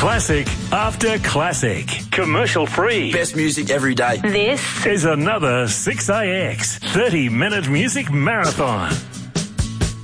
Classic after classic. Commercial free. Best music every day. This is another 6AX 30-minute music marathon.